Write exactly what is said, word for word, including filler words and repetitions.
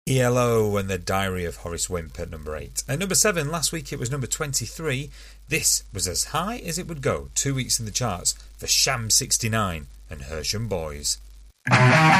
E L O and the Diary of Horace Wimp at number eight. At number seven, last week it was number twenty-three. This was as high as it would go, two weeks in the charts, for Sham sixty-nine and Hersham Boys.